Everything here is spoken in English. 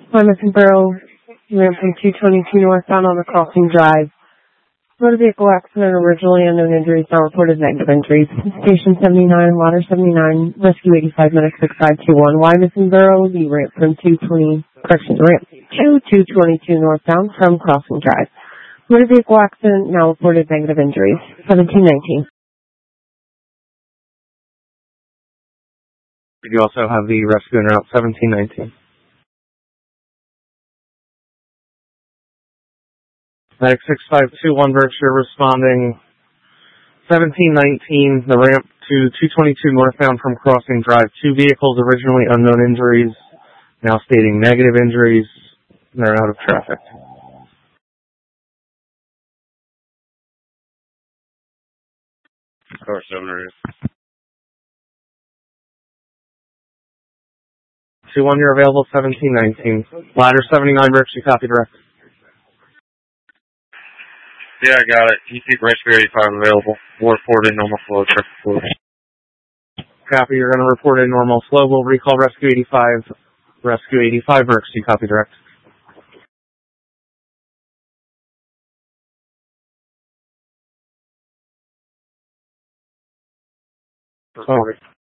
Missing Borough, ran from 222 northbound on the Crossing Drive. Motor vehicle accident, originally unknown injuries, now reported negative injuries. Station 79, Ladder 79, Rescue 85, Medic 6521. Missing Borough, the ramp from ramp to 222 northbound from Crossing Drive. Motor vehicle accident, now reported negative injuries. 1719. You also have the rescue en route 1719. Medic 6521 Berkshire responding 1719, the ramp to 222 northbound from Crossing Drive. Two vehicles, originally unknown injuries, now stating negative injuries. They're out of traffic. Car 7 or 2-1, you're available 1719. Ladder 79 Berkshire, copy direct. Yeah, I got it. You keep Rescue 85 available. We'll report in normal flow, traffic flow. Copy, you're going to report in normal flow. We'll recall Rescue 85. Rescue 85 Berkshire, copy direct. Sorry.